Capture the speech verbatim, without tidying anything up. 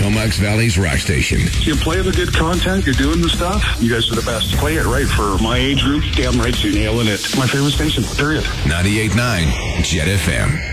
Comox Valley's rock station. You play the good content, you're doing the stuff, you guys are the best. Play it right for my age group. Damn right you're nailing it. My favorite station, period. ninety-eight point nine Jet F M.